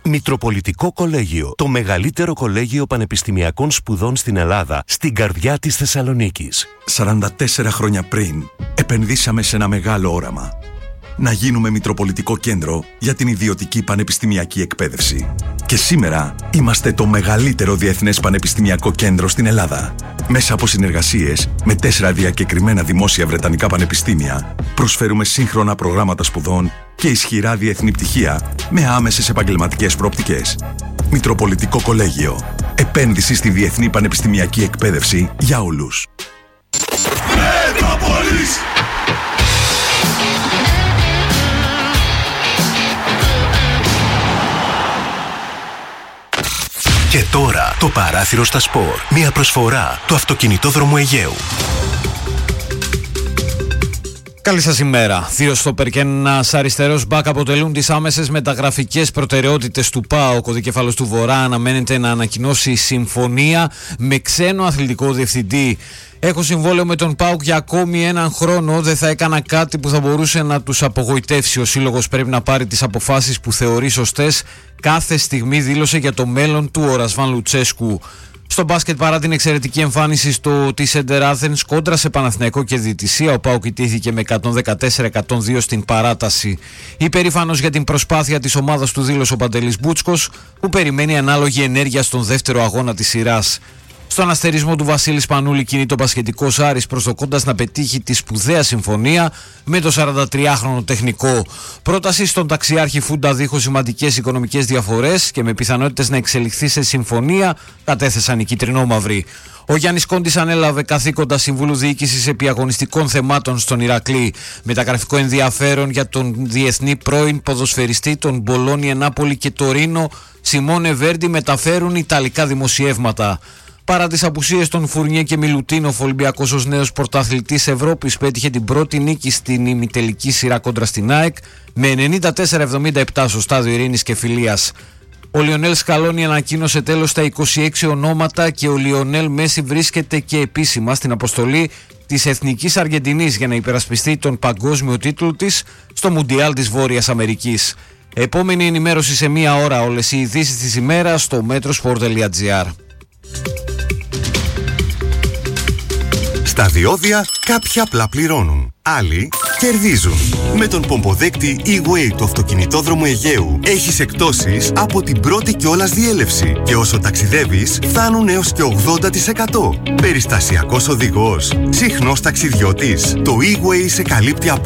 Μητροπολιτικό Κολέγιο. Το μεγαλύτερο κολέγιο πανεπιστημιακών σπουδών στην Ελλάδα, στην καρδιά της Θεσσαλονίκης. 44 χρόνια πριν, επενδύσαμε σε ένα μεγάλο όραμα. Να γίνουμε Μητροπολιτικό Κέντρο για την ιδιωτική πανεπιστημιακή εκπαίδευση. Και σήμερα είμαστε το μεγαλύτερο διεθνές πανεπιστημιακό κέντρο στην Ελλάδα. Μέσα από συνεργασίες με 4 διακεκριμένα δημόσια βρετανικά πανεπιστήμια, προσφέρουμε σύγχρονα προγράμματα σπουδών και ισχυρά διεθνή πτυχία με άμεσες επαγγελματικές προοπτικές. Μητροπολιτικό Κολέγιο. Επένδυση στη διεθνή πανεπιστημιακή εκπαίδευση για όλους. Μετρόπολης! Και τώρα το παράθυρο στα σπορ. Μια προσφορά του αυτοκινητόδρομου Αιγαίου. Καλή σας ημέρα. Δύο στόπερ και ένας αριστερός μπακ αποτελούν τις άμεσες μεταγραφικές προτεραιότητες του ΠΑΟΚ. Ο δικεφαλός του Βορρά αναμένεται να ανακοινώσει συμφωνία με ξένο αθλητικό διευθυντή. Έχω συμβόλαιο με τον ΠΑΟΚ για ακόμη έναν χρόνο. Δεν θα έκανα κάτι που θα μπορούσε να τους απογοητεύσει. Ο σύλλογος πρέπει να πάρει τις αποφάσεις που θεωρεί σωστές. Κάθε στιγμή δήλωσε για το μέλλον του ο Ρασβάν Λουτσέσκου. Στο μπάσκετ, παρά την εξαιρετική εμφάνιση στο Center Athens κόντρα σε Παναθηναϊκό και Διαιτησία, ο ΠΑΟΚ ιτήθηκε με 114-102 στην παράταση. Υπερήφανος για την προσπάθεια της ομάδας του δήλωσε ο Παντελής Μπούτσκος, που περιμένει ανάλογη ενέργεια στον δεύτερο αγώνα της σειράς. Στον αστερισμό του Βασίλη Σπανούλη κινείται ο μπασκετικός Άρης, προσδοκώντας να πετύχει τη σπουδαία συμφωνία με το 43χρονο τεχνικό. Πρόταση στον ταξιάρχη Φούντα δίχως σημαντικές οικονομικές διαφορές και με πιθανότητες να εξελιχθεί σε συμφωνία κατέθεσαν οι κυτρινόμαυροι. Ο Γιάννης Κόντης ανέλαβε καθήκοντα Συμβούλου Διοίκησης επί αγωνιστικών θεμάτων στον Ηρακλή. Μεταγραφικό ενδιαφέρον για τον διεθνή πρώην ποδοσφαιριστή των Μπολόνια, Νάπολη και Τωρίνο Σιμώνε Βέρντι μεταφέρουν ιταλικά δημοσιεύματα. Παρά τις απουσίες των Φουρνιέ και Μιλουτίνοφ, ο Ολυμπιακός ως νέος πρωταθλητής Ευρώπης πέτυχε την πρώτη νίκη στην ημιτελική σειρά κόντρα στην ΑΕΚ με 94-77 στο στάδιο Ειρήνης και Φιλίας. Ο Λιονέλ Σκαλόνι ανακοίνωσε τέλος τα 26 ονόματα και ο Λιονέλ Μέση βρίσκεται και επίσημα στην αποστολή της Εθνικής Αργεντινής για να υπερασπιστεί τον παγκόσμιο τίτλο της στο Μουντιάλ της Βόρειας Αμερικής. Επόμενη ενημέρωση σε μία ώρα. Όλες οι ειδήσεις της ημέρας στο metrosport.gr. Στα διόδια κάποιοι απλά πληρώνουν, άλλοι κερδίζουν. Με τον πομποδέκτη E-Way του αυτοκινητόδρομου Αιγαίου έχεις εκπτώσεις από την πρώτη κιόλας διέλευση και όσο ταξιδεύεις φτάνουν έως και 80%. Περιστασιακός οδηγός, συχνός ταξιδιώτης. Το E-Way σε καλύπτει από